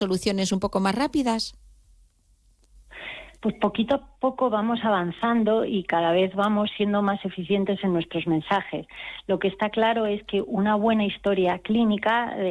soluciones un poco más rápidas? Pues poquito a poco vamos avanzando y cada vez vamos siendo más eficientes en nuestros mensajes. Lo que está claro es que una buena historia clínica